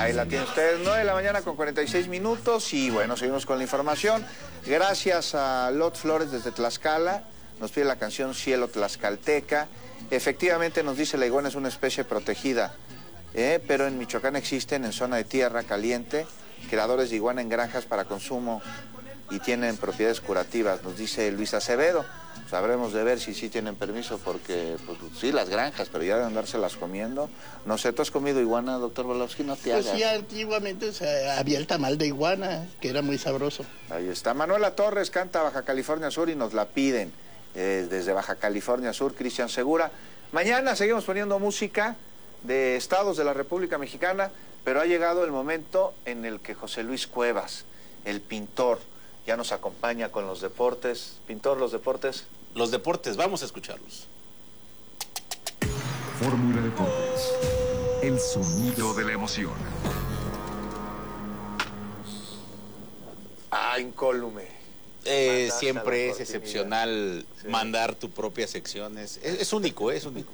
Ahí la tiene usted, 9 de la mañana con 46 minutos y bueno, seguimos con la información. Gracias a Lot Flores desde Tlaxcala, nos pide la canción Cielo Tlaxcalteca. Efectivamente nos dice la iguana es una especie protegida, pero en Michoacán existen en zona de tierra caliente criadores de iguana en granjas para consumo y tienen propiedades curativas, nos dice Luis Acevedo. Sabremos de ver si sí tienen permiso, porque, pues sí, las granjas, pero ya de andárselas comiendo. No sé, ¿tú has comido iguana, doctor Volowski? No te hagas. Pues sí, antiguamente había el tamal de iguana, que era muy sabroso. Ahí está. Manuela Torres canta Baja California Sur y nos la piden desde Baja California Sur, Cristian Segura. Mañana seguimos poniendo música de estados de la República Mexicana, pero ha llegado el momento en el que José Luis Cuevas, el pintor, ya nos acompaña con los deportes. Pintor, los deportes. Los deportes, vamos a escucharlos. Fórmula Deportes, el sonido de la emoción. Incólume. Siempre es excepcional, sí, mandar tu propia sección. Es único, es único.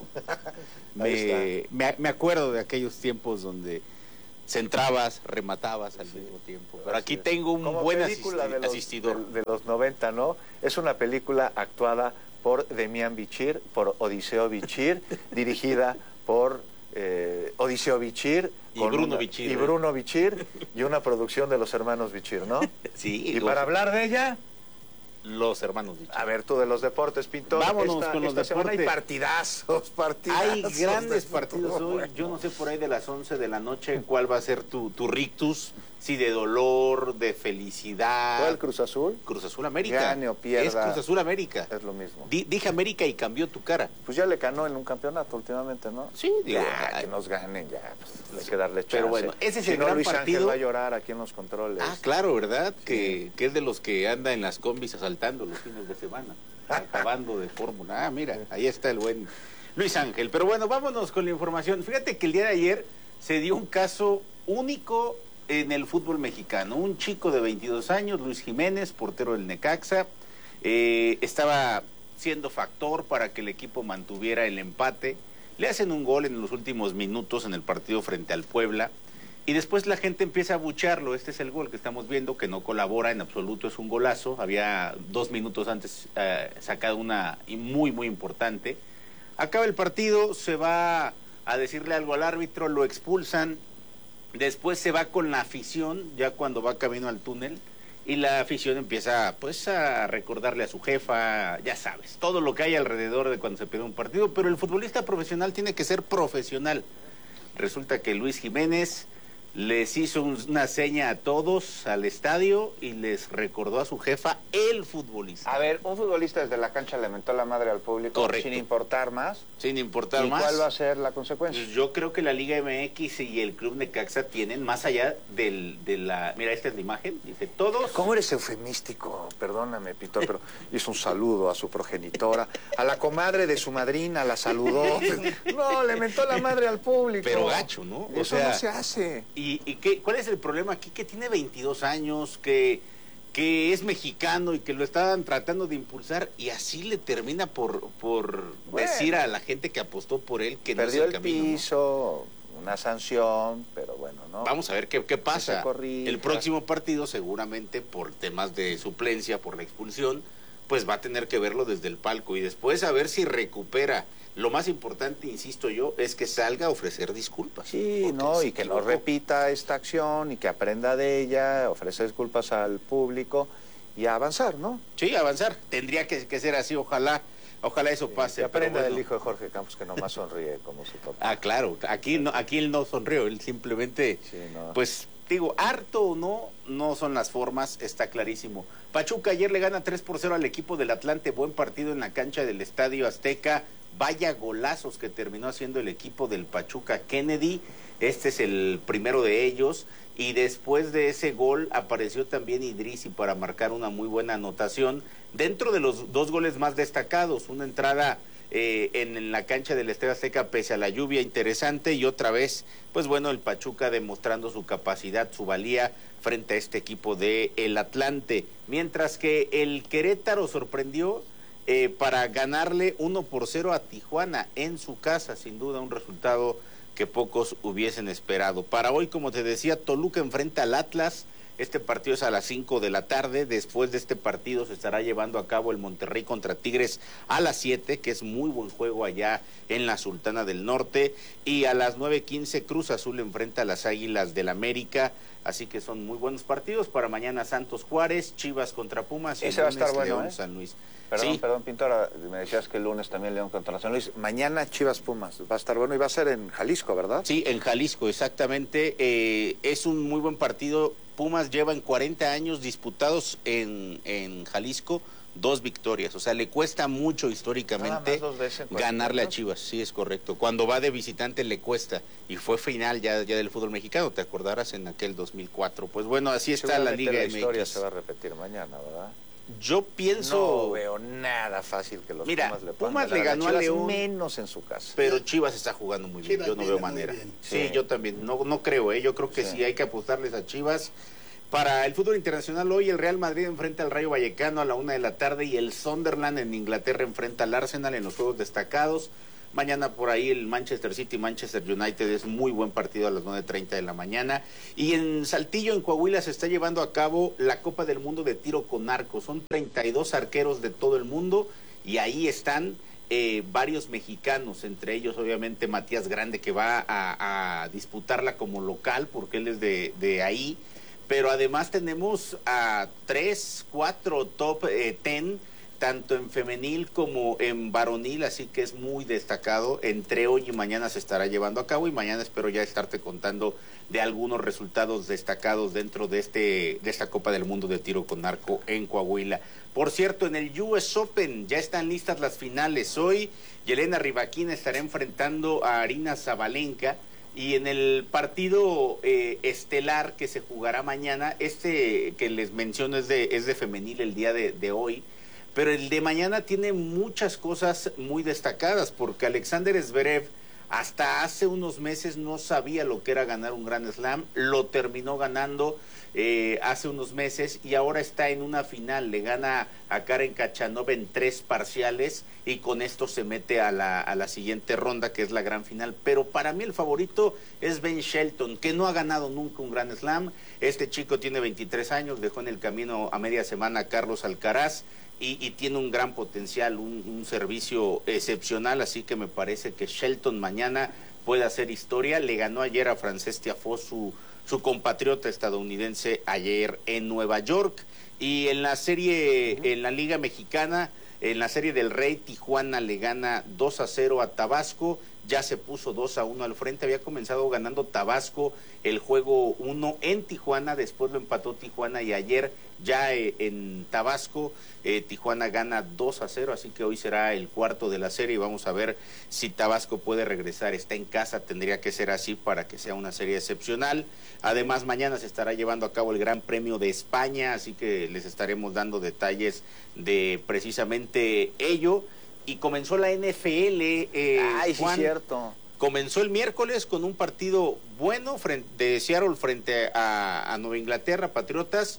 Me acuerdo de aquellos tiempos donde centrabas, rematabas al mismo tiempo. Pero aquí tengo un buen asistidor. De los 90, ¿no? Es una película actuada por Demián Bichir, por Odiseo Bichir, dirigida por Odiseo Bichir y Bruno Bichir. Y Bruno Bichir, y una producción de los hermanos Bichir, ¿no? Sí. Y para hablar de ella... Los hermanos Bichir. A ver, tú de los deportes, pintor. Vámonos con los deportes. Semana hay partidazos. Hay grandes partidos hoy. Bueno. Yo no sé por ahí de las 11 de la noche cuál va a ser tu rictus. Si de dolor, de felicidad. ¿Cuál, Cruz Azul? Cruz Azul América. Gane o pierda. Es Cruz Azul América. Es lo mismo. Dije América y cambió tu cara. Pues ya le ganó en un campeonato últimamente, ¿no? Sí, digo. Ya, que nos ganen ya. Pues, hay que darle chance. Pero bueno, ese es el gran Luis partido. Ángel va a llorar aquí en los controles. Claro, ¿verdad? Sí. Que es de los que anda en las combis asaltando los fines de semana. Acabando de fórmula. Mira, ahí está el buen Luis Ángel. Pero bueno, vámonos con la información. Fíjate que el día de ayer se dio un caso único en el fútbol mexicano. Un chico de 22 años, Luis Jiménez, portero del Necaxa, estaba siendo factor para que el equipo mantuviera el empate. Le hacen un gol en los últimos minutos en el partido frente al Puebla y después la gente empieza a abuchearlo. Este es el gol que estamos viendo, que no colabora en absoluto, es un golazo. Había 2 minutos antes sacado una muy, muy importante. Acaba el partido, se va a decirle algo al árbitro, lo expulsan. Después se va con la afición, ya cuando va camino al túnel, y la afición empieza pues a recordarle a su jefa, ya sabes, todo lo que hay alrededor de cuando se pierde un partido, pero el futbolista profesional tiene que ser profesional. Resulta que Luis Jiménez les hizo una seña a todos al estadio y les recordó a su jefa, el futbolista. A ver, un futbolista desde la cancha le mentó la madre al público. Correcto. Sin importar más. Sin importar ¿Y más. cuál va a ser la consecuencia? Pues yo creo que la Liga MX y el Club Necaxa tienen más allá de la... Mira, esta es la imagen, dice todos... ¿Cómo eres eufemístico? Perdóname, Pitor, pero hizo un saludo a su progenitora, a la comadre de su madrina, la saludó. No, le mentó la madre al público. Pero gacho, ¿no? Eso no se hace. ¿Y cuál es el problema aquí? Que tiene 22 años, que es mexicano y que lo estaban tratando de impulsar y así le termina por decir a la gente que apostó por él que no es el camino. Perdió el piso, ¿no? Una sanción, pero bueno, ¿no? Vamos a ver qué pasa. El próximo partido seguramente por temas de suplencia, por la expulsión, pues va a tener que verlo desde el palco y después a ver si recupera. Lo más importante, insisto yo, es que salga a ofrecer disculpas. Sí, ¿no? Y que no repita esta acción y que aprenda de ella, ofrecer disculpas al público y a avanzar, ¿no? Sí, avanzar. Tendría que ser así, ojalá eso pase. Y aprenda del hijo de Jorge Campos que nomás sonríe como su papá. Claro, aquí él no sonrió, él simplemente, sí, no. Pues digo, harto o no son las formas, está clarísimo. Pachuca ayer le gana 3-0 al equipo del Atlante, buen partido en la cancha del Estadio Azteca. Vaya golazos que terminó haciendo el equipo del Pachuca Kennedy. Este es el primero de ellos. Y después de ese gol apareció también Idrissi para marcar una muy buena anotación. Dentro de los 2 goles más destacados, una entrada en la cancha del Estadio Azteca pese a la lluvia interesante. Y otra vez, pues bueno, el Pachuca demostrando su capacidad, su valía frente a este equipo de el Atlante. Mientras que el Querétaro sorprendió para ganarle 1-0 a Tijuana en su casa, sin duda un resultado que pocos hubiesen esperado. Para hoy, como te decía, Toluca enfrenta al Atlas. Este partido es a las 5 de la tarde. Después de este partido se estará llevando a cabo el Monterrey contra Tigres a las 7, que es muy buen juego allá en la Sultana del Norte. Y a las 9:15 Cruz Azul enfrenta a las Águilas del América. Así que son muy buenos partidos. Para mañana Santos Juárez, Chivas contra Pumas y ese va a estar bueno, León San Luis. Perdón, Sí. perdón, Pintora, me decías que el lunes también León contra San Luis. Mañana Chivas Pumas, va a estar bueno y va a ser en Jalisco, ¿verdad? Sí, en Jalisco, exactamente. Es un muy buen partido. Pumas llevan 40 años disputados en Jalisco, 2 victorias. O sea, le cuesta mucho históricamente Nada más 2 veces en 40 ganarle a años. Chivas. Sí, es correcto. Cuando va de visitante le cuesta. Y fue final ya del fútbol mexicano, te acordarás, en aquel 2004. Pues bueno, así está la Seguramente Liga la historia MX. se va a repetir mañana, ¿verdad? Yo pienso... No veo nada fácil que los Mira, Pumas le Pumas puedan le ganar ganó a Chivas, León. menos en su casa. Pero Chivas está jugando muy bien, Chivas yo no viene veo muy manera. bien. Sí, Sí. yo también, no creo, yo creo que Sí. sí hay que apostarles a Chivas. Para el fútbol internacional hoy el Real Madrid enfrenta al Rayo Vallecano a la 1 de la tarde y el Sunderland en Inglaterra enfrenta al Arsenal en los juegos destacados. Mañana por ahí el Manchester City, Manchester United es muy buen partido a las 9:30 de la mañana. Y en Saltillo, en Coahuila, se está llevando a cabo la Copa del Mundo de tiro con arco. Son 32 arqueros de todo el mundo y ahí están varios mexicanos, entre ellos obviamente Matías Grande, que va a disputarla como local porque él es de ahí. Pero además tenemos a 3, 4 top 10, tanto en femenil como en varonil, así que es muy destacado. Entre hoy y mañana se estará llevando a cabo y mañana espero ya estarte contando de algunos resultados destacados dentro de esta Copa del Mundo de tiro con arco en Coahuila. Por cierto, en el US Open ya están listas las finales. Hoy Yelena Rybakina estará enfrentando a Aryna Sabalenka. Y en el partido estelar que se jugará mañana, que les menciono es de femenil el día de hoy, pero el de mañana tiene muchas cosas muy destacadas, porque Alexander Zverev hasta hace unos meses no sabía lo que era ganar un Grand Slam, lo terminó ganando hace unos meses y ahora está en una final, le gana a Karen Khachanov en 3 parciales y con esto se mete a la siguiente ronda, que es la gran final. Pero para mí el favorito es Ben Shelton, que no ha ganado nunca un Grand Slam. Este chico tiene 23 años, dejó en el camino a media semana a Carlos Alcaraz y tiene un gran potencial, un servicio excepcional, así que me parece que Shelton mañana puede hacer historia. Le ganó ayer a Frances Tiafoe, su compatriota estadounidense, ayer en Nueva York. Y en la serie, en la Liga Mexicana, en la Serie del Rey, Tijuana le gana 2-0 a Tabasco, ya se puso 2-1 al frente. Había comenzado ganando Tabasco el juego 1 en Tijuana, después lo empató Tijuana y ayer ya en Tabasco Tijuana gana 2-0, así que hoy será el cuarto de la serie y vamos a ver si Tabasco puede regresar. Está en casa, tendría que ser así para que sea una serie excepcional. Además mañana se estará llevando a cabo el Gran Premio de España, así que les estaremos dando detalles de precisamente ello. Y comenzó la NFL, Ay, sí, Juan, cierto. comenzó el miércoles con un partido bueno de Seattle frente a Nueva Inglaterra, Patriotas,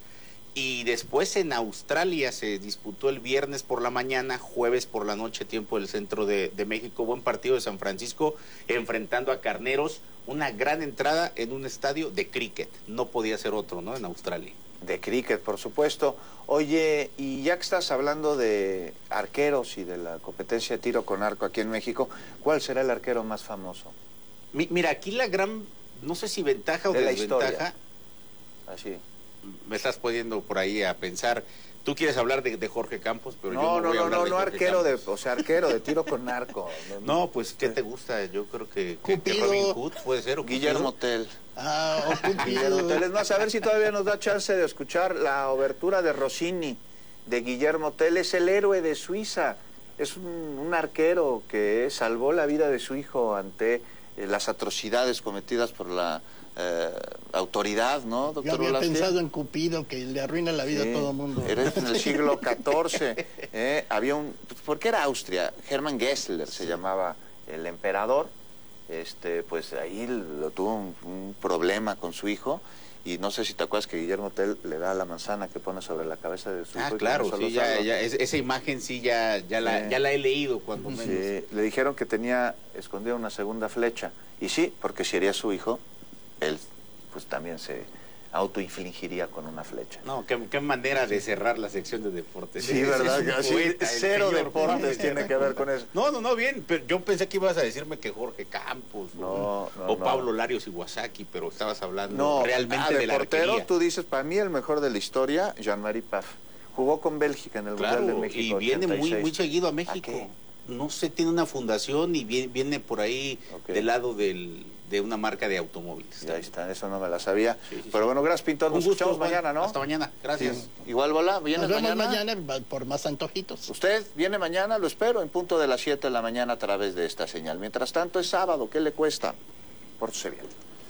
y después en Australia se disputó el viernes por la mañana, jueves por la noche, tiempo del centro de México. Buen partido de San Francisco enfrentando a Carneros, una gran entrada en un estadio de cricket, no podía ser otro, ¿no? En Australia. De cricket, por supuesto. Oye, y ya que estás hablando de arqueros y de la competencia de tiro con arco aquí en México, ¿cuál será el arquero más famoso? Mira, aquí la gran, no sé si ventaja o De la desventaja, historia. Así. me estás poniendo por ahí a pensar. Tú quieres hablar de Jorge Campos, pero yo No, no voy a hablar de Jorge arquero Campos. o sea, arquero de tiro con arco. No, pues, ¿qué te gusta? Yo creo que Cupido. Robin Hood puede ser. ¿O Guillermo Cupido? Tell. Ah, o Guillermo Cupido. Tell. Es más, a ver si todavía nos da chance de escuchar la obertura de Rossini, de Guillermo Tell. Es el héroe de Suiza. Es un arquero que salvó la vida de su hijo ante las atrocidades cometidas por la autoridad, ¿no, doctor Yo había Velázquez? pensado en Cupido, que le arruina la vida Sí, a todo el mundo. Era en el siglo XIV. Había porque era Austria, Hermann Gessler se llamaba el emperador. Pues ahí tuvo un problema con su hijo. Y no sé si te acuerdas que Guillermo Tell le da la manzana que pone sobre la cabeza de su hijo. Ah, y claro, con eso sí, lo salva. esa imagen sí ya la he leído cuando menos. Sí, le dijeron que tenía escondida una segunda flecha Y sí, porque si haría su hijo, él pues también se autoinfligiría con una flecha. No, qué manera de cerrar la sección de deportes. Sí, ¿verdad? Sí, cero deportes tiene que ver con eso. No, bien, pero yo pensé que ibas a decirme que Jorge Campos o Pablo Larios Iwasaki, pero estabas hablando realmente de la portero, arquería. Tú dices, para mí el mejor de la historia, Jean-Marie Paf. Jugó con Bélgica en el Mundial de México. Y viene 86. muy seguido a México. No sé, tiene una fundación y viene por ahí del lado de una marca de automóviles. Y ahí está, eso no me la sabía. Sí. Pero bueno, gracias, Pintor. Nos escuchamos mañana, ¿no? Hasta mañana, gracias. Sí. Igual, Bola, ¿vienes Nos vemos mañana? mañana por más antojitos. Usted viene mañana, lo espero, en punto de las 7 de la mañana a través de esta señal. Mientras tanto, es sábado, ¿qué le cuesta? Pórtese bien.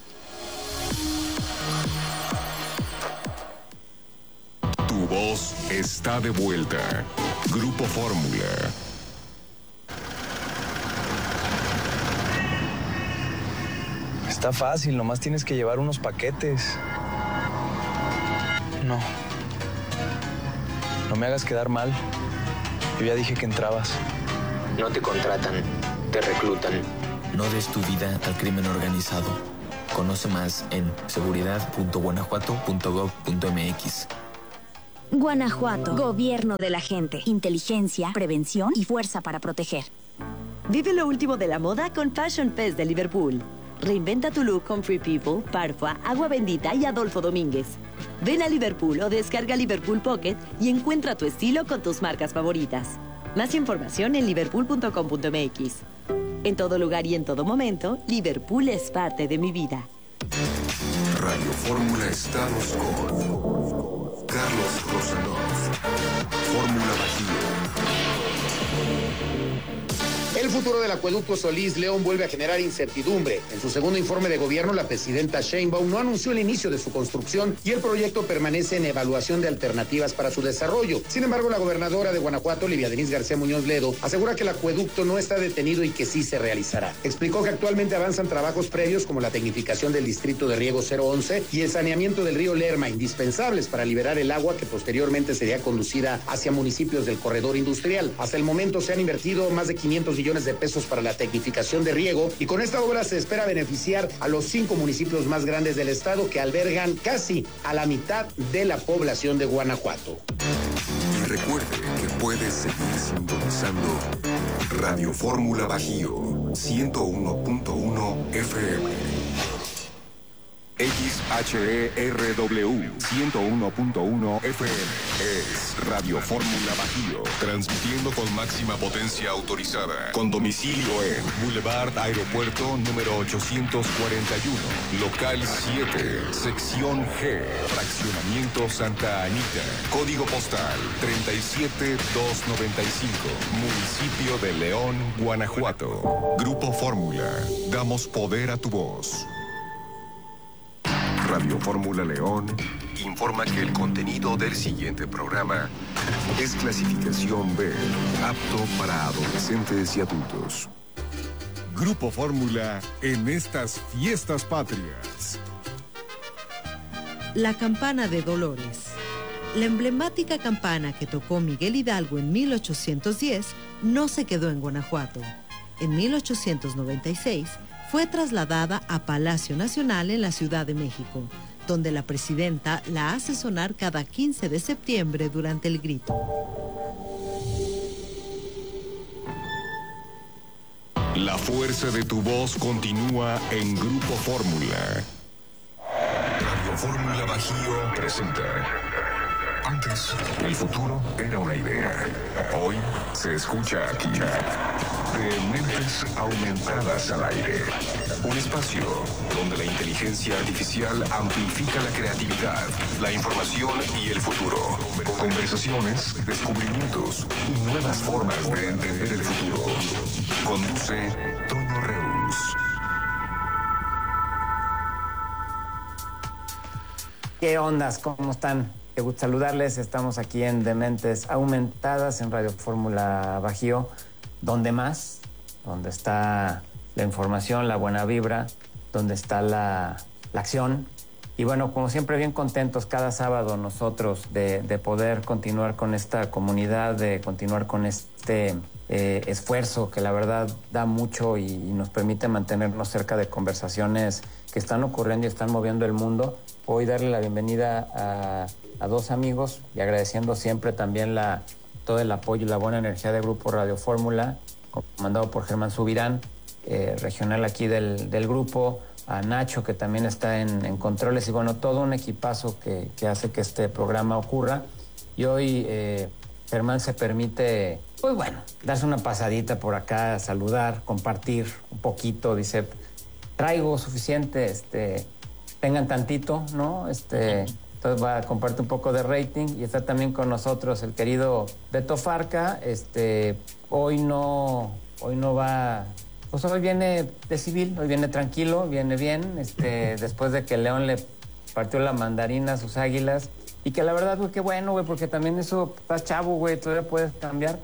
Tu voz está de vuelta. Grupo Fórmula. Está fácil, nomás tienes que llevar unos paquetes. No. No me hagas quedar mal. Yo ya dije que entrabas. No te contratan, te reclutan. No des tu vida al crimen organizado. Conoce más en seguridad.guanajuato.gov.mx. Guanajuato, gobierno de la gente, inteligencia, prevención y fuerza para proteger. Vive lo último de la moda con Fashion Fest de Liverpool. Reinventa tu look con Free People, Parfua, Agua Bendita y Adolfo Domínguez. Ven a Liverpool o descarga Liverpool Pocket y encuentra tu estilo con tus marcas favoritas. Más información en liverpool.com.mx. En todo lugar y en todo momento, Liverpool es parte de mi vida. Radio Fórmula Estados con Carlos Rosanov. Fórmula Bajío. El futuro del acueducto Solís León vuelve a generar incertidumbre. En su segundo informe de gobierno, la presidenta Sheinbaum no anunció el inicio de su construcción y el proyecto permanece en evaluación de alternativas para su desarrollo. Sin embargo, la gobernadora de Guanajuato, Livia Denisse García Muñoz Ledo, asegura que el acueducto no está detenido y que sí se realizará. Explicó que actualmente avanzan trabajos previos como la tecnificación del distrito de riego 011 y el saneamiento del río Lerma, indispensables para liberar el agua que posteriormente sería conducida hacia municipios del corredor industrial. Hasta el momento se han invertido más de 500 millones de pesos para la tecnificación de riego y con esta obra se espera beneficiar a los 5 municipios más grandes del estado que albergan casi a la mitad de la población de Guanajuato. Y recuerde que puede seguir sintonizando Radio Fórmula Bajío 101.1 FM. XHERW 101.1 FM es Radio Fórmula Bajío, transmitiendo con máxima potencia autorizada, con domicilio en Boulevard Aeropuerto número 841, local 7, sección G, fraccionamiento Santa Anita, código postal 37295, municipio de León, Guanajuato. Grupo Fórmula, damos poder a tu voz. Radio Fórmula León informa que el contenido del siguiente programa es clasificación B, apto para adolescentes y adultos. Grupo Fórmula en estas fiestas patrias. La campana de Dolores. La emblemática campana que tocó Miguel Hidalgo en 1810 no se quedó en Guanajuato. En 1896 fue trasladada a Palacio Nacional en la Ciudad de México, donde la presidenta la hace sonar cada 15 de septiembre durante el grito. La fuerza de tu voz continúa en Grupo Fórmula. Radio Fórmula Bajío presenta. Antes, el futuro era una idea. Hoy se escucha aquí. De mentes aumentadas al aire. Un espacio donde la inteligencia artificial amplifica la creatividad, la información y el futuro. Conversaciones, descubrimientos y nuevas formas de entender el futuro. Conduce Toño Reus. ¿Qué ondas? ¿Cómo están? Qué gusto saludarles. Estamos aquí en Dementes Aumentadas en Radio Fórmula Bajío. ¿Dónde más? Donde está la información, la buena vibra, donde está la acción. Y bueno, como siempre, bien contentos cada sábado nosotros de poder continuar con esta comunidad, de continuar con este esfuerzo que la verdad da mucho y nos permite mantenernos cerca de conversaciones que están ocurriendo y están moviendo el mundo. Hoy darle la bienvenida a dos amigos y agradeciendo siempre también todo el apoyo y la buena energía del Grupo Radio Fórmula, comandado por Germán Subirán, regional aquí del grupo, a Nacho, que también está en controles, y bueno, todo un equipazo que hace que este programa ocurra. Y hoy Germán se permite, pues bueno, darse una pasadita por acá, saludar, compartir un poquito. Dice, traigo suficiente, tengan tantito, ¿no? Entonces va a compartir un poco de rating, y está también con nosotros el querido Beto Farca. Hoy no va, pues hoy viene de civil, hoy viene tranquilo, viene bien, después de que León le partió la mandarina a sus Águilas, y que la verdad, güey, qué bueno, güey, porque también eso, estás chavo, güey, todavía puedes cambiar.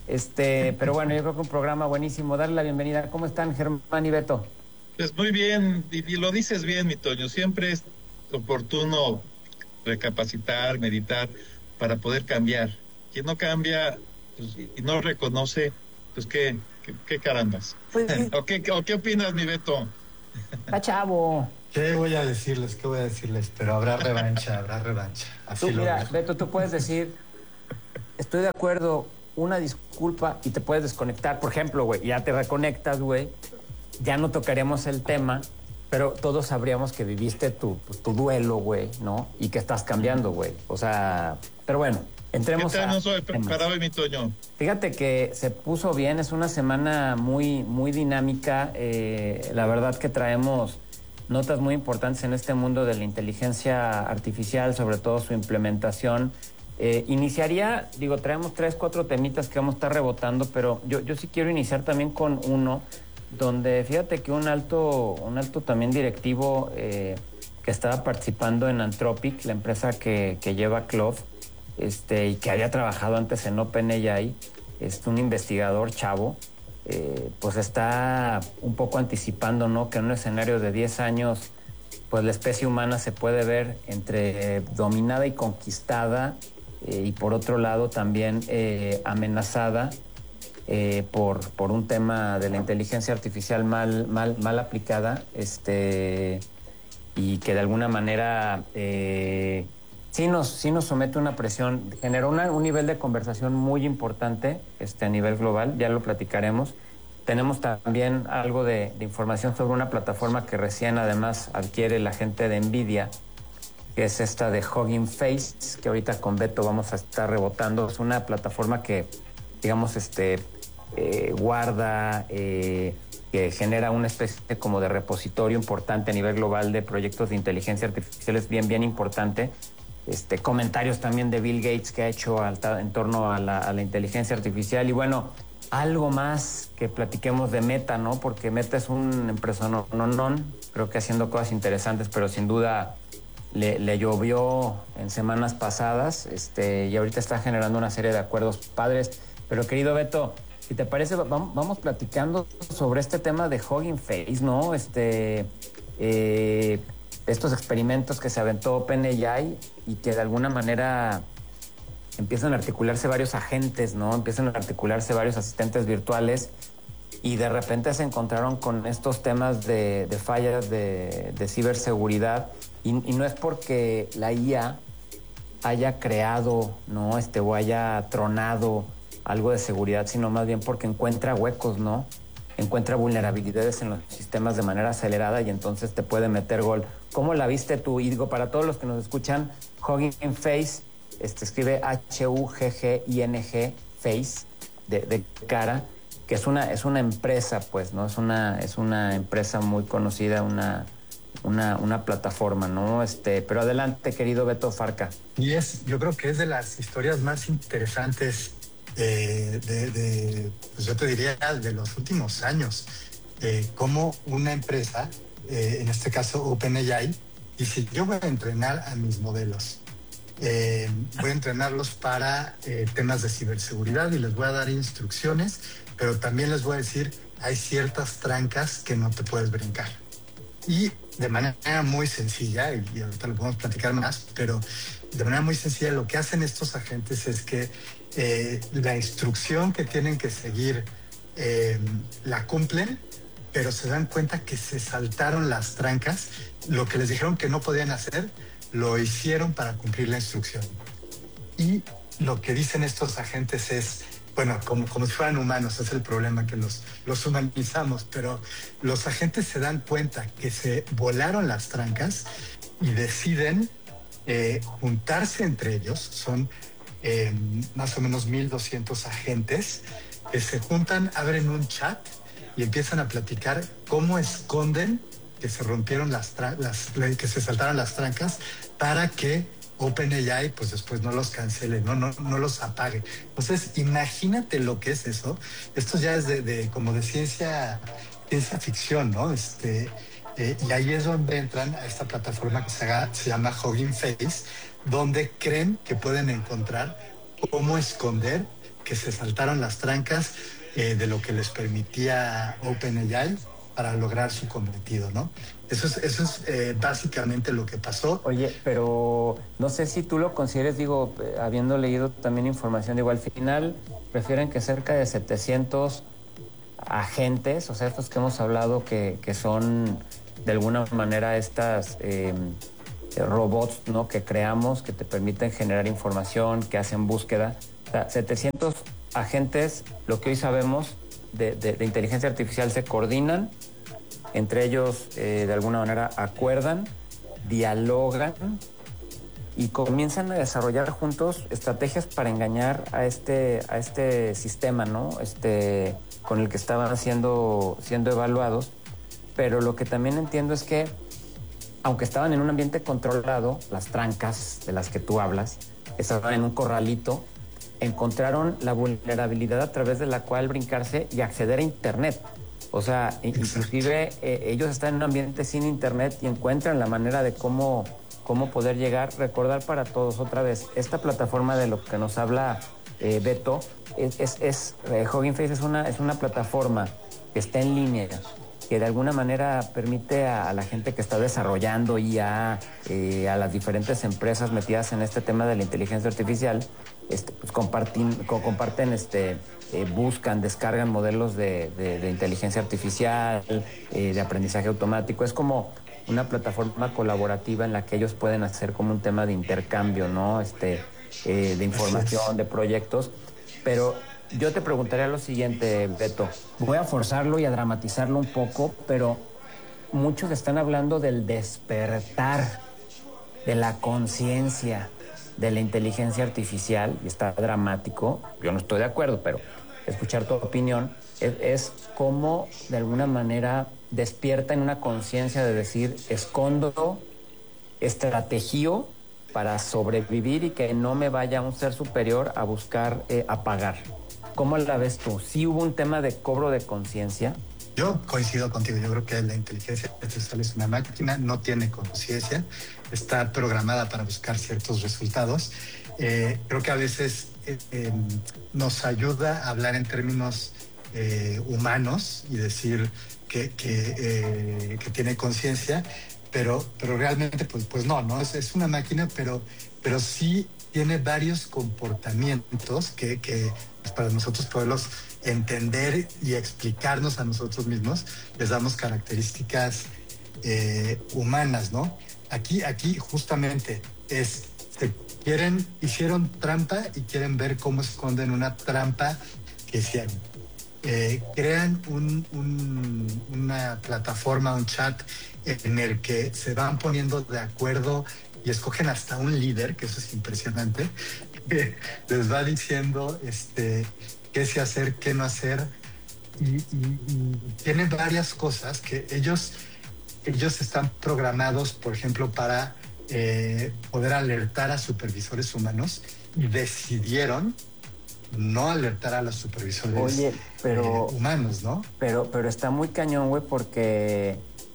Pero bueno, yo creo que un programa buenísimo. Darle la bienvenida. ¿Cómo están, Germán y Beto? Pues muy bien, y lo dices bien, mi Toño. Siempre es oportuno recapacitar, meditar, para poder cambiar. Quien no cambia, pues, y no reconoce, pues qué carambas. Pues, ¿O qué opinas, mi Beto? Está chavo. ¿Qué voy a decirles? Pero habrá revancha. Así tú, mira, Beto, tú puedes decir, estoy de acuerdo, una disculpa, y te puedes desconectar. Por ejemplo, güey, ya te reconectas, güey, ya no tocaremos el tema, pero todos sabríamos que viviste tu duelo, güey, ¿no? Y que estás cambiando, güey. O sea, pero bueno, entremos. ¿Qué tal? No soy preparado, mi Toño. Fíjate que se puso bien, es una semana muy, muy dinámica. La verdad que traemos notas muy importantes en este mundo de la inteligencia artificial, sobre todo su implementación. Iniciaría, traemos 3, 4 temitas que vamos a estar rebotando, pero yo sí quiero iniciar también con uno donde fíjate que un alto también directivo que estaba participando en Anthropic, la empresa que lleva Claude, y que había trabajado antes en OpenAI, un investigador chavo, pues está un poco anticipando, ¿no?, que en un escenario de 10 años, pues la especie humana se puede ver entre dominada y conquistada, y por otro lado también amenazada por un tema de la inteligencia artificial mal aplicada, y que de alguna manera sí nos somete a una presión, generó un nivel de conversación muy importante a nivel global, ya lo platicaremos. Tenemos también algo de información sobre una plataforma que recién además adquiere la gente de NVIDIA, que es esta de Hugging Face, que ahorita con Beto vamos a estar rebotando. Es una plataforma que, digamos, guarda, que genera una especie como de repositorio importante a nivel global de proyectos de inteligencia artificial. Es bien importante. Comentarios también de Bill Gates que ha hecho en torno a la inteligencia artificial. Y bueno, algo más que platiquemos de Meta, ¿no? Porque Meta es una empresa creo que haciendo cosas interesantes, pero sin duda le llovió en semanas pasadas, y ahorita está generando una serie de acuerdos padres. Pero querido Beto, si te parece, vamos platicando sobre este tema de Hugging Face, ¿no? Estos experimentos que se aventó OpenAI y que de alguna manera empiezan a articularse varios agentes, ¿no? Empiezan a articularse varios asistentes virtuales, y de repente se encontraron con estos temas de fallas de ciberseguridad, y no es porque la IA haya creado, ¿no?, o haya tronado algo de seguridad, sino más bien porque encuentra huecos, ¿no? Encuentra vulnerabilidades en los sistemas de manera acelerada, y entonces te puede meter gol. ¿Cómo la viste tú? Y digo, para todos los que nos escuchan, Hugging Face, escribe Hugging Face, de cara, que es una empresa, pues, ¿no? Es una empresa muy conocida, una plataforma, ¿no? Pero adelante, querido Beto Farca. Y yo creo que es de las historias más interesantes pues yo te diría, de los últimos años. Cómo una empresa, en este caso OpenAI, dice, yo voy a entrenar a mis modelos. Voy a entrenarlos para temas de ciberseguridad y les voy a dar instrucciones, pero también les voy a decir, hay ciertas trancas que no te puedes brincar. Y de manera muy sencilla, y ahorita lo podemos platicar más, pero de manera muy sencilla lo que hacen estos agentes es que la instrucción que tienen que seguir la cumplen, pero se dan cuenta que se saltaron las trancas. Lo que les dijeron que no podían hacer, lo hicieron para cumplir la instrucción. Y lo que dicen estos agentes es, bueno, como si fueran humanos, es el problema, que los humanizamos, pero los agentes se dan cuenta que se volaron las trancas y deciden juntarse entre ellos. Son más o menos 1,200 agentes que se juntan, abren un chat y empiezan a platicar cómo esconden que se rompieron que se saltaron las trancas para que OpenAI pues después no los cancele, no los apague. Entonces, imagínate lo que es eso. Esto ya es como de ciencia ficción, ¿no? Y ahí es donde entran a esta plataforma que se llama Hugging Face, donde creen que pueden encontrar cómo esconder que se saltaron las trancas de lo que les permitía OpenAI para lograr su cometido, ¿no? Eso es básicamente lo que pasó. Oye, pero no sé si tú lo consideres, digo, habiendo leído también información, digo, al final refieren que cerca de 700 agentes, o sea, estos que hemos hablado que son de alguna manera estas robots, ¿no?, que creamos, que te permiten generar información, que hacen búsqueda. O sea, 700 agentes, lo que hoy sabemos de inteligencia artificial, se coordinan, entre ellos de alguna manera acuerdan, dialogan y comienzan a desarrollar juntos estrategias para engañar a este sistema, ¿no? Con el que estaban siendo evaluados. Pero lo que también entiendo es que, aunque estaban en un ambiente controlado, las trancas de las que tú hablas, estaban en un corralito, encontraron la vulnerabilidad a través de la cual brincarse y acceder a Internet. O sea, inclusive ellos están en un ambiente sin Internet y encuentran la manera de cómo poder llegar. Recordar para todos otra vez, esta plataforma de lo que nos habla Beto, Hugging Face es una plataforma que está en línea, que de alguna manera permite a la gente que está desarrollando IA, a las diferentes empresas metidas en este tema de la inteligencia artificial, pues comparten, buscan, descargan modelos de inteligencia artificial, de aprendizaje automático. Es como una plataforma colaborativa en la que ellos pueden hacer como un tema de intercambio, ¿no? De información, de proyectos. Pero yo te preguntaría lo siguiente, Beto. Voy a forzarlo y a dramatizarlo un poco, pero muchos están hablando del despertar, de la conciencia, de la inteligencia artificial, y está dramático. Yo no estoy de acuerdo, pero escuchar tu opinión es cómo de alguna manera despierta en una conciencia de decir, escondo, estrategio para sobrevivir y que no me vaya un ser superior a buscar apagar. ¿Cómo la ves tú? ¿Sí hubo un tema de cobro de conciencia? Yo coincido contigo. Yo creo que la inteligencia artificial es una máquina, no tiene conciencia, está programada para buscar ciertos resultados. Creo que a veces nos ayuda a hablar en términos humanos y decir que tiene conciencia, pero realmente pues no, es una máquina, pero sí tiene varios comportamientos que para nosotros poderlos entender y explicarnos a nosotros mismos, les damos características humanas, ¿no? Aquí justamente hicieron trampa y quieren ver cómo esconden una trampa que hicieron. Crean una plataforma, un chat en el que se van poniendo de acuerdo y escogen hasta un líder, que eso es impresionante, que les va diciendo qué sí hacer, qué no hacer, y tienen varias cosas que ellos están programados, por ejemplo, para poder alertar a supervisores humanos, y decidieron no alertar a los supervisores humanos, ¿no? Pero está muy cañón, güey, porque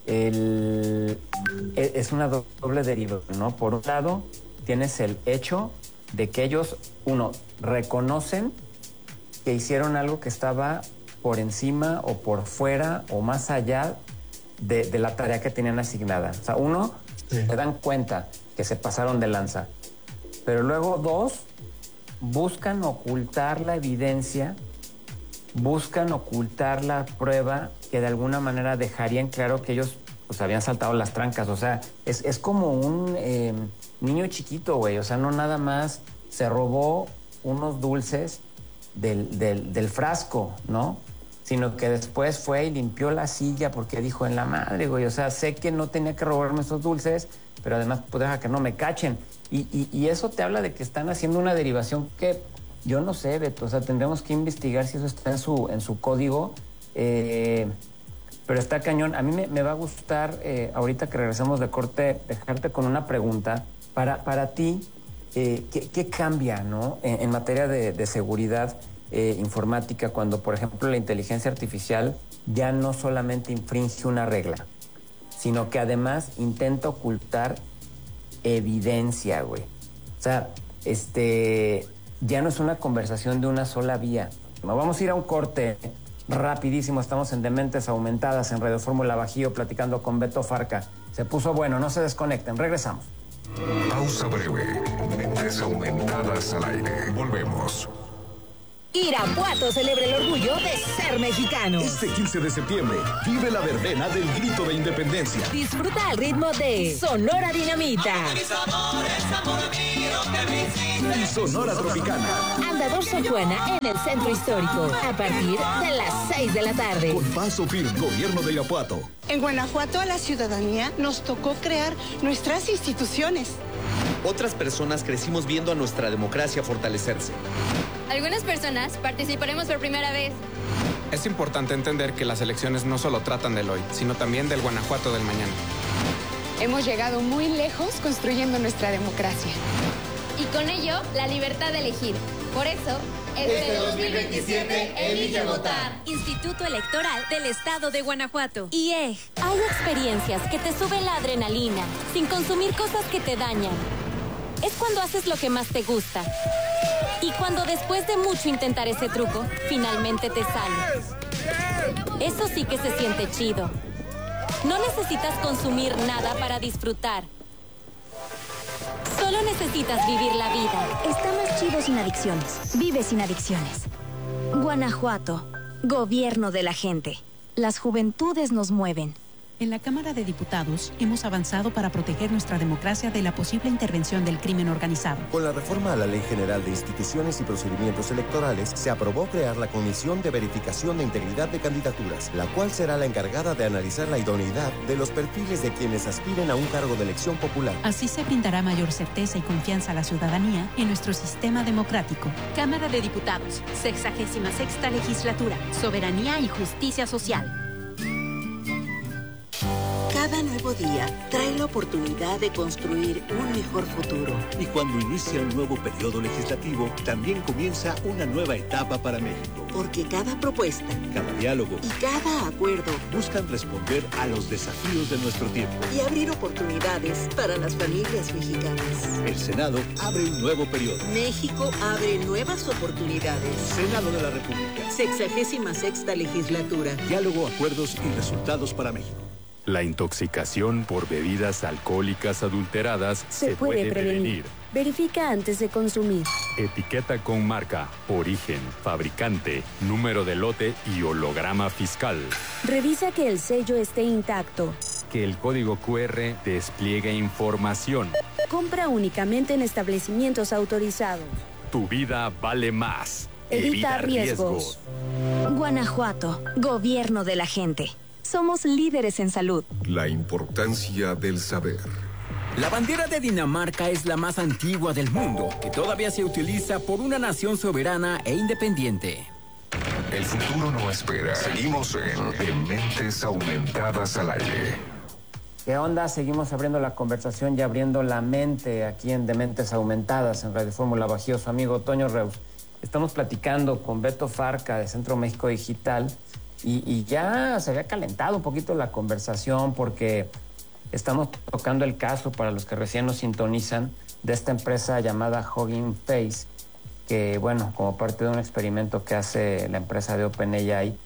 es una doble deriva, ¿no? Por un lado, tienes el hecho de que ellos, uno, reconocen que hicieron algo que estaba por encima o por fuera o más allá de la tarea que tenían asignada. O sea, uno, se dan cuenta que se pasaron de lanza, pero luego dos, buscan ocultar la evidencia, buscan ocultar la prueba que de alguna manera dejarían claro que ellos pues habían saltado las trancas. O sea, es como un niño chiquito, güey. O sea, no nada más se robó unos dulces del frasco, ¿no? Sino que después fue y limpió la silla porque dijo, en la madre, güey. O sea, sé que no tenía que robarme esos dulces, pero además pues deja que no me cachen. Y eso te habla de que están haciendo una derivación que yo no sé, Beto. O sea, tendremos que investigar si eso está en su código. Pero está cañón. A mí me va a gustar, ahorita que regresemos de corte, dejarte con una pregunta. Para ti, ¿qué cambia, ¿no? En materia de seguridad informática cuando, por ejemplo, la inteligencia artificial ya no solamente infringe una regla, sino que además intenta ocultar evidencia, güey? O sea, ya no es una conversación de una sola vía. Vamos a ir a un corte rapidísimo. Estamos en Dementes Aumentadas en Radio Fórmula Bajío platicando con Beto Farca. Se puso bueno, no se desconecten, regresamos. Pausa breve. Mentes Aumentadas al aire. Volvemos. Irapuato celebra el orgullo de ser mexicano. Este 15 de septiembre, vive la verbena del Grito de Independencia. Disfruta al ritmo de Sonora Dinamita. Y Sonora Tropicana. Andador Sor Juana en el Centro Histórico. A partir de las 6 de la tarde. Con paso firme, Gobierno de Irapuato. En Guanajuato a la ciudadanía nos tocó crear nuestras instituciones. Otras personas crecimos viendo a nuestra democracia fortalecerse. Algunas personas participaremos por primera vez. Es importante entender que las elecciones no solo tratan del hoy, sino también del Guanajuato del mañana. Hemos llegado muy lejos construyendo nuestra democracia. Y con ello, la libertad de elegir. Por eso, este 2027 elige votar. Instituto Electoral del Estado de Guanajuato. IEG. Hay experiencias que te suben la adrenalina, sin consumir cosas que te dañan. Es cuando haces lo que más te gusta. Y cuando después de mucho intentar ese truco, finalmente te sale. Eso sí que se siente chido. No necesitas consumir nada para disfrutar. Solo necesitas vivir la vida. Está más chido sin adicciones. Vive sin adicciones. Guanajuato. Gobierno de la gente. Las juventudes nos mueven. En la Cámara de Diputados hemos avanzado para proteger nuestra democracia de la posible intervención del crimen organizado. Con la reforma a la Ley General de Instituciones y Procedimientos Electorales, se aprobó crear la Comisión de Verificación de Integridad de Candidaturas, la cual será la encargada de analizar la idoneidad de los perfiles de quienes aspiren a un cargo de elección popular. Así se brindará mayor certeza y confianza a la ciudadanía en nuestro sistema democrático. Cámara de Diputados, 66ª Legislatura, Soberanía y Justicia Social. Cada nuevo día trae la oportunidad de construir un mejor futuro. Y cuando inicia un nuevo periodo legislativo, también comienza una nueva etapa para México. Porque cada propuesta, cada diálogo y cada acuerdo buscan responder a los desafíos de nuestro tiempo y abrir oportunidades para las familias mexicanas. El Senado abre un nuevo periodo. México abre nuevas oportunidades. Senado de la República. 66ª Legislatura. Diálogo, acuerdos y resultados para México. La intoxicación por bebidas alcohólicas adulteradas se puede prevenir. Verifica antes de consumir. Etiqueta con marca, origen, fabricante, número de lote y holograma fiscal. Revisa que el sello esté intacto. Que el código QR despliegue información. Compra únicamente en establecimientos autorizados. Tu vida vale más. Evita riesgos. Guanajuato, Gobierno de la gente. Somos líderes en salud. La importancia del saber. La bandera de Dinamarca es la más antigua del mundo, que todavía se utiliza por una nación soberana e independiente. El futuro no espera. Seguimos en Mentes Aumentadas al aire. ¿Qué onda? Seguimos abriendo la conversación y abriendo la mente aquí en Dementes Aumentadas en Radio Fórmula Bajío, su amigo Toño Reus. Estamos platicando con Beto Farca de Centro México Digital. Y ya se había calentado un poquito la conversación porque estamos tocando el caso, para los que recién nos sintonizan, de esta empresa llamada Hugging Face, que, bueno, como parte de un experimento que hace la empresa de OpenAI,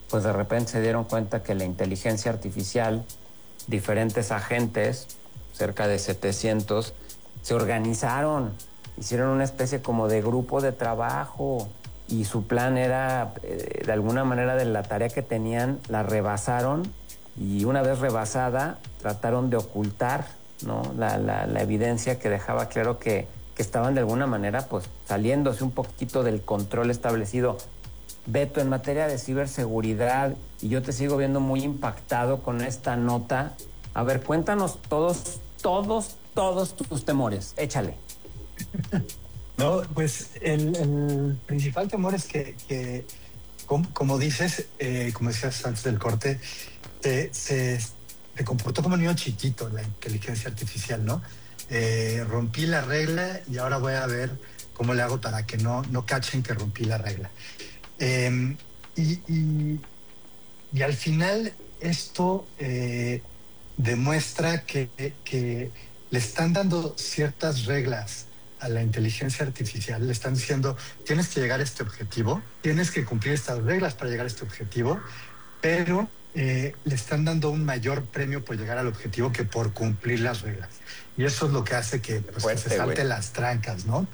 pues de repente se dieron cuenta que la inteligencia artificial, diferentes agentes, cerca de 700, se organizaron, hicieron una especie como de grupo de trabajo y su plan era, de alguna manera, de la tarea que tenían, la rebasaron y una vez rebasada trataron de ocultar, ¿no?, la evidencia que dejaba claro que estaban de alguna manera pues saliéndose un poquito del control establecido. Beto, en materia de ciberseguridad, y yo te sigo viendo muy impactado con esta nota. A ver, cuéntanos todos tus temores. Échale. No, pues el principal temor es que como dices, como decías antes del corte, se comportó como un niño chiquito la inteligencia artificial, ¿no? Rompí la regla y ahora voy a ver cómo le hago para que no cachen que rompí la regla. Y al final esto demuestra que le están dando ciertas reglas a la inteligencia artificial. Le están diciendo, tienes que llegar a este objetivo, tienes que cumplir estas reglas para llegar a este objetivo, pero le están dando un mayor premio por llegar al objetivo que por cumplir las reglas. Y eso es lo que hace que, pues, fuerte, que se salte las trancas, ¿no?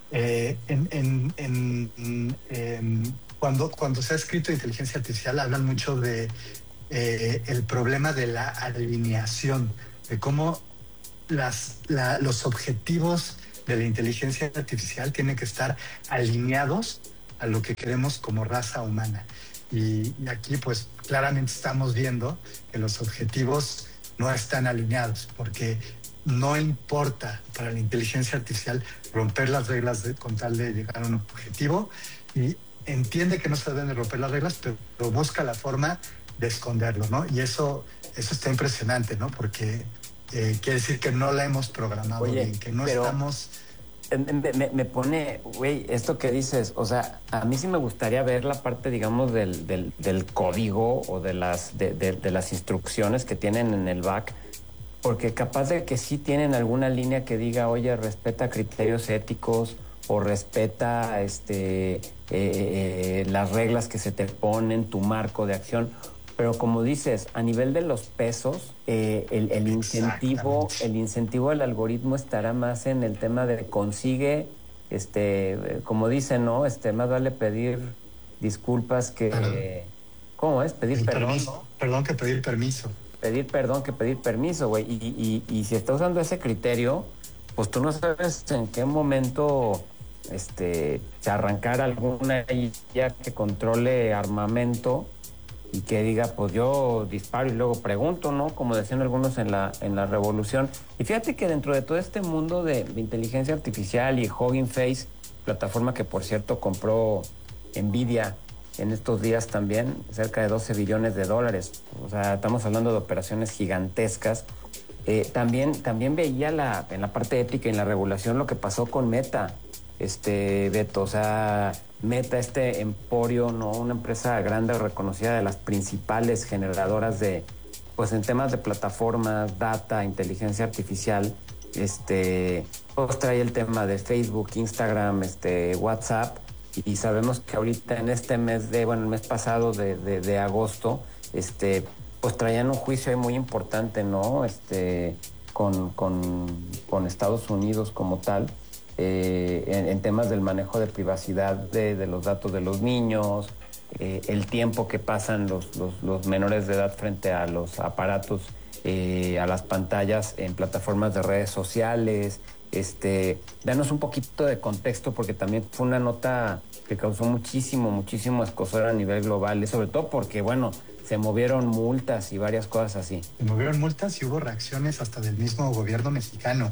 Cuando se ha escrito inteligencia artificial hablan mucho de el problema de la alineación, de cómo los objetivos de la inteligencia artificial tienen que estar alineados a lo que queremos como raza humana. Y aquí pues claramente estamos viendo que los objetivos no están alineados, porque no importa para la inteligencia artificial romper las reglas con tal de llegar a un objetivo, y entiende que no se deben de romper las reglas, pero busca la forma de esconderlo, ¿no? Y eso está impresionante, ¿no? Porque quiere decir que no la hemos programado bien, que no estamos... Me pone, güey, esto que dices, o sea, a mí sí me gustaría ver la parte, digamos, del código o de las instrucciones que tienen en el back, porque capaz de que sí tienen alguna línea que diga, oye, respeta criterios éticos o respeta las reglas que se te ponen, tu marco de acción. Pero como dices, a nivel de los pesos, el incentivo del algoritmo estará más en el tema de consigue, como dicen, ¿no? Más vale pedir disculpas que... ¿Cómo es? Pedir perdón, ¿no? Perdón que pedir permiso. Pedir perdón que pedir permiso, güey. Y si está usando ese criterio, pues tú no sabes en qué momento se arrancar alguna IA que controle armamento y que diga, pues yo disparo y luego pregunto, ¿no? Como decían algunos en la revolución. Y fíjate que dentro de todo este mundo de inteligencia artificial y Hugging Face, plataforma que por cierto compró Nvidia en estos días también, cerca de $12 billones. O sea, estamos hablando de operaciones gigantescas. También veía en la parte ética y en la regulación lo que pasó con Meta, Beto. O sea, Meta, emporio, ¿no? Una empresa grande, reconocida, de las principales generadoras pues en temas de plataformas, data, inteligencia artificial, pues trae el tema de Facebook, Instagram, WhatsApp, y sabemos que ahorita en este mes el mes pasado de agosto, pues traían un juicio ahí muy importante, ¿no? Con Estados Unidos como tal, en temas del manejo de privacidad de los datos de los niños, el tiempo que pasan los menores de edad frente a los aparatos, a las pantallas en plataformas de redes sociales. Danos un poquito de contexto, porque también fue una nota que causó muchísimo escozor a nivel global, y sobre todo porque, se movieron multas y varias cosas así. Se movieron multas y hubo reacciones hasta del mismo gobierno mexicano.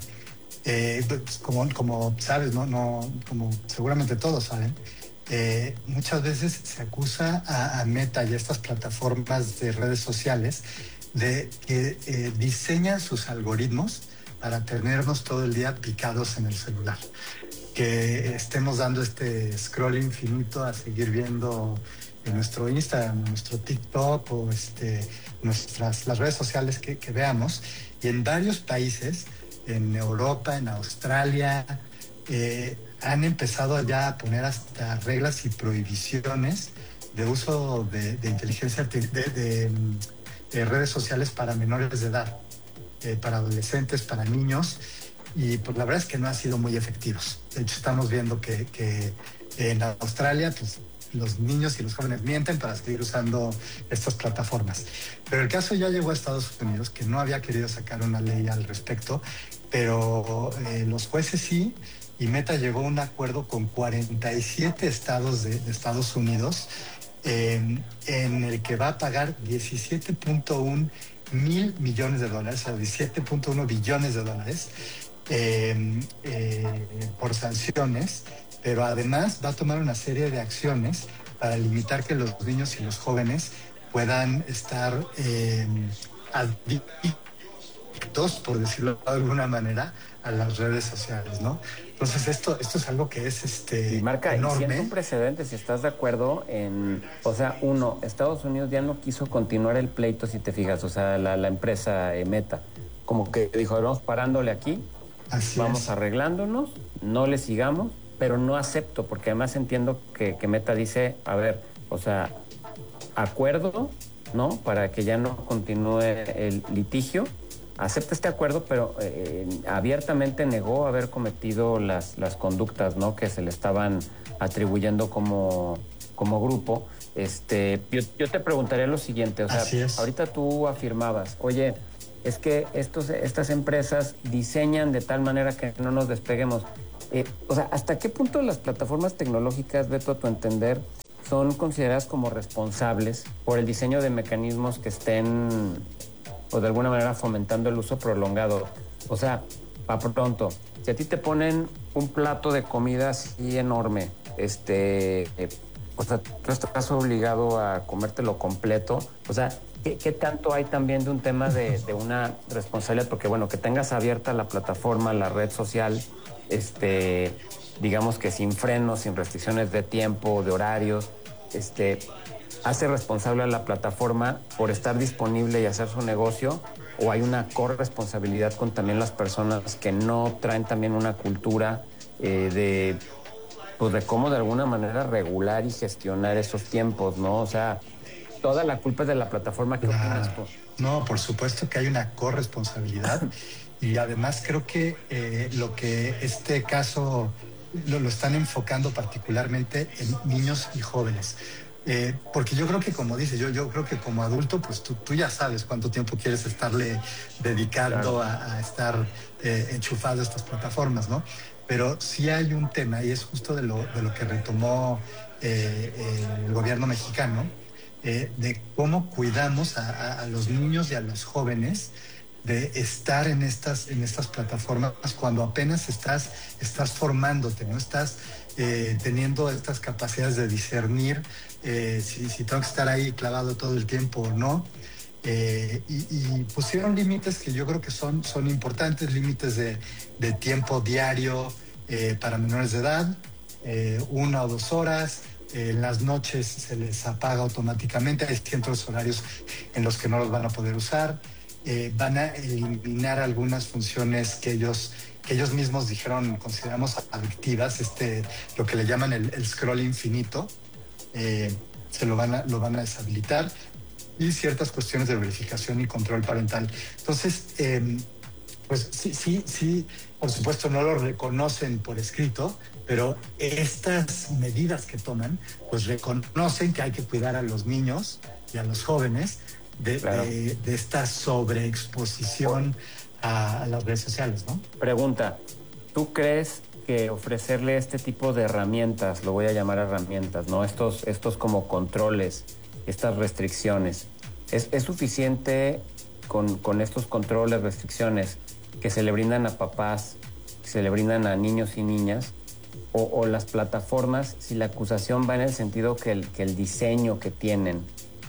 Como sabes, no, como seguramente todos saben, muchas veces se acusa a Meta y a estas plataformas de redes sociales de que diseñan sus algoritmos para tenernos todo el día picados en el celular, que estemos dando scroll infinito a seguir viendo en nuestro Instagram, nuestro TikTok o las redes sociales que veamos. Y en varios países, en Europa, en Australia, han empezado ya a poner hasta reglas y prohibiciones de uso de inteligencia de redes sociales para menores de edad, para adolescentes, para niños, y pues la verdad es que no han sido muy efectivos. De hecho, estamos viendo que en Australia pues, los niños y los jóvenes mienten para seguir usando estas plataformas. Pero el caso ya llegó a Estados Unidos, que no había querido sacar una ley al respecto, pero los jueces sí, y Meta llegó a un acuerdo con 47 estados de Estados Unidos en el que va a pagar 17.1 mil millones de dólares, o sea, 17.1 billones de dólares por sanciones, pero además va a tomar una serie de acciones para limitar que los niños y los jóvenes puedan estar adictos, por decirlo de alguna manera, a las redes sociales, ¿no? Entonces esto es algo que es y marca, enorme. Y siendo un precedente, si estás de acuerdo en, o sea, uno, Estados Unidos ya no quiso continuar el pleito, si te fijas, o sea, la empresa Meta, como que dijo, vamos parándole aquí, vamos arreglándonos, no le sigamos, pero no acepto, porque además entiendo que Meta dice, a ver, o sea, acuerdo, ¿no? Para que ya no continúe el litigio. Acepta este acuerdo, pero abiertamente negó haber cometido las conductas, ¿no? Que se le estaban atribuyendo como grupo. Yo te preguntaría lo siguiente, o sea, ahorita tú afirmabas, oye, es que estas empresas diseñan de tal manera que no nos despeguemos. O sea, ¿hasta qué punto las plataformas tecnológicas, Beto, a tu entender, son consideradas como responsables por el diseño de mecanismos que estén, o de alguna manera, fomentando el uso prolongado? O sea, para pronto, si a ti te ponen un plato de comida así enorme, o sea, tú estás obligado a comértelo completo. O sea, ¿qué tanto hay también de un tema de una responsabilidad? Porque, bueno, que tengas abierta la plataforma, la red social, digamos que sin frenos, sin restricciones de tiempo, de horarios, hace responsable a la plataforma por estar disponible y hacer su negocio, o hay una corresponsabilidad con también las personas que no traen también una cultura de cómo de alguna manera regular y gestionar esos tiempos, ¿no? O sea, toda la culpa es de la plataforma. ¿Qué opinas tú? No, por supuesto que hay una corresponsabilidad y además creo que lo que este caso lo están enfocando particularmente en niños y jóvenes. Porque yo creo que, como dices, yo creo que como adulto, pues tú ya sabes cuánto tiempo quieres estarle dedicando a estar enchufado a estas plataformas, ¿no? Pero sí hay un tema, y es justo de lo que retomó el gobierno mexicano, de cómo cuidamos a los niños y a los jóvenes de estar en estas plataformas cuando apenas estás formándote, ¿no? Estás teniendo estas capacidades de discernir si tengo que estar ahí clavado todo el tiempo o no. Y pusieron límites que yo creo que son importantes, límites de tiempo diario para menores de edad, 1 o 2 horas. En las noches se les apaga automáticamente, hay ciertos horarios en los que no los van a poder usar. Van a eliminar algunas funciones que ellos mismos dijeron consideramos adictivas, lo que le llaman el scroll infinito, se lo van a deshabilitar, y ciertas cuestiones de verificación y control parental. Entonces, pues sí, por supuesto no lo reconocen por escrito, pero estas medidas que toman, pues reconocen que hay que cuidar a los niños y a los jóvenes de esta sobreexposición a las redes sociales, ¿no? Pregunta, ¿tú crees que ofrecerle este tipo de herramientas, lo voy a llamar herramientas, ¿no? Estos como controles, estas restricciones, ¿es suficiente con estos controles, restricciones que se le brindan a papás, que se le brindan a niños y niñas? O las plataformas, si la acusación va en el sentido que el diseño que tienen,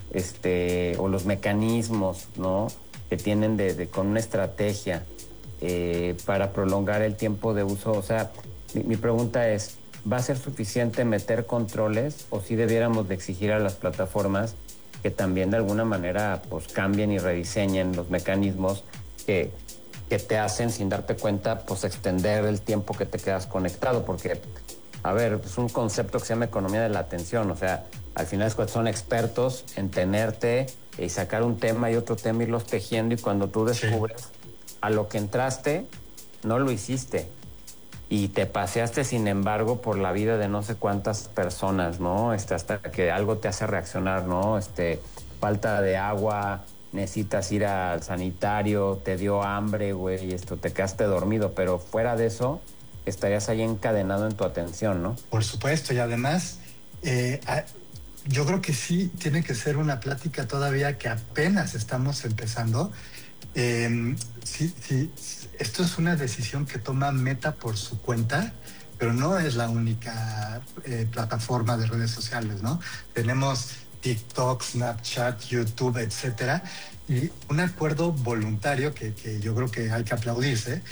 o los mecanismos, ¿no?, que tienen con una estrategia para prolongar el tiempo de uso. O sea, mi pregunta es, ¿va a ser suficiente meter controles o si debiéramos de exigir a las plataformas que también de alguna manera pues cambien y rediseñen los mecanismos que te hacen, sin darte cuenta, pues extender el tiempo que te quedas conectado? Porque a ver, es un concepto que se llama economía de la atención. O sea, al final es cuando son expertos en tenerte y sacar un tema y otro tema, irlos tejiendo, y cuando tú descubres a lo que entraste, no lo hiciste. Y te paseaste, sin embargo, por la vida de no sé cuántas personas, ¿no? Hasta que algo te hace reaccionar, ¿no? Falta de agua, necesitas ir al sanitario, te dio hambre, güey, te quedaste dormido, pero fuera de eso, estarías ahí encadenado en tu atención, ¿no? Por supuesto, y además, yo creo que sí tiene que ser una plática todavía que apenas estamos empezando. Sí, esto es una decisión que toma Meta por su cuenta, pero no es la única plataforma de redes sociales, ¿no? Tenemos TikTok, Snapchat, YouTube, etcétera, y un acuerdo voluntario que yo creo que hay que aplaudirse,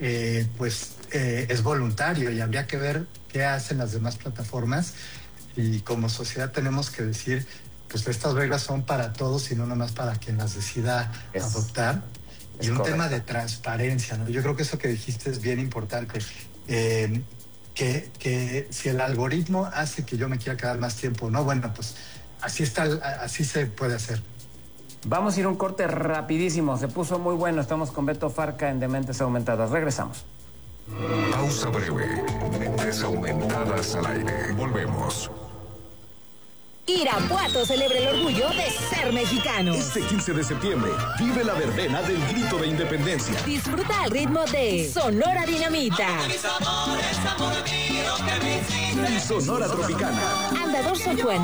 es voluntario, y habría que ver qué hacen las demás plataformas, y como sociedad tenemos que decir, pues estas reglas son para todos y no nomás para quien las decida adoptar. Y un tema de transparencia, ¿no? Yo creo que eso que dijiste es bien importante. Que si el algoritmo hace que yo me quiera quedar más tiempo, no, bueno, pues así se puede hacer. Vamos a ir a un corte rapidísimo. Se puso muy bueno. Estamos con Beto Farca en Dementes Aumentadas. Regresamos. Pausa breve. Dementes Aumentadas al aire. Volvemos. Irapuato celebra el orgullo de ser mexicano. Este 15 de septiembre, vive la verbena del Grito de Independencia. Disfruta al ritmo de Sonora Dinamita. Y Sonora Tropicana. Andador San Juan